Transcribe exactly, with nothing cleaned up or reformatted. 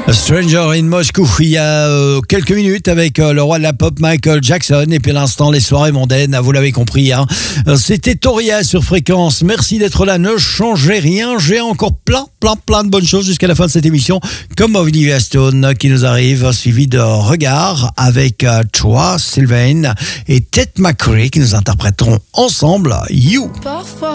Stranger in Moscou, il y a euh, quelques minutes avec euh, le roi de la pop Michael Jackson, et puis à l'instant les soirées mondaines, vous l'avez compris, hein. C'était Toria sur Fréquence. Merci d'être là, ne changez rien, j'ai encore plein, plein, plein de bonnes choses jusqu'à la fin de cette émission, comme Olivia Stone qui nous arrive, suivi de Regard avec euh, Troy Sylvain et Ted McCree qui nous interpréteront ensemble You. Parfois